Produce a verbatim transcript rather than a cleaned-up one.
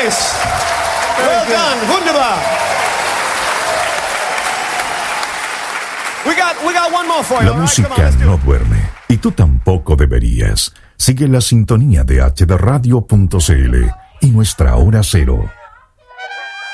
nice. Well done. Wunderbar. We got, we got one more for you. La música no duerme y tú tampoco deberías. Sigue la sintonía de h d radio punto c l y nuestra hora cero.